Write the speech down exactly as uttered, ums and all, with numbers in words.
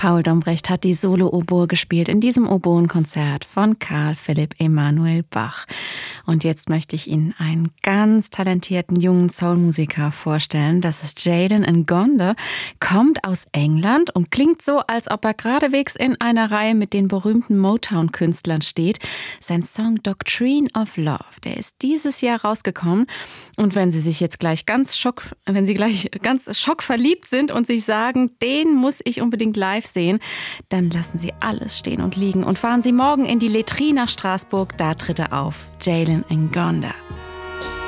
Paul Dombrecht hat die Solo-Oboe gespielt in diesem Oboenkonzert von Carl Philipp Emanuel Bach. Und jetzt möchte ich Ihnen einen ganz talentierten jungen Soulmusiker vorstellen. Das ist Jayden Ngonda, kommt aus England und klingt so, als ob er geradewegs in einer Reihe mit den berühmten Motown-Künstlern steht. Sein Song Doctrine of Love, der ist dieses Jahr rausgekommen. Und wenn Sie sich jetzt gleich ganz schock, wenn Sie gleich ganz schockverliebt sind und sich sagen, den muss ich unbedingt live sehen, dann lassen Sie alles stehen und liegen und fahren Sie morgen in die Letrie nach Straßburg. Da tritt er auf. Jayden Ngonda.